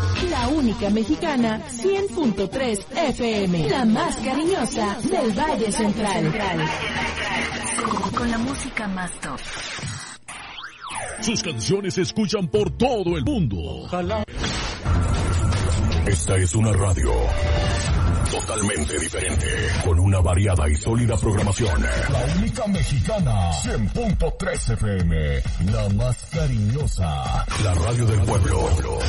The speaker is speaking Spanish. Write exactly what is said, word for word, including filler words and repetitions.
La única mexicana, cien punto tres F M. La más cariñosa del Valle Central. Con la música más top. Sus canciones se escuchan por todo el mundo. Ojalá. Esta es una radio totalmente diferente, con una variada y sólida programación. La única mexicana, cien punto tres F M, la más cariñosa. La radio del pueblo.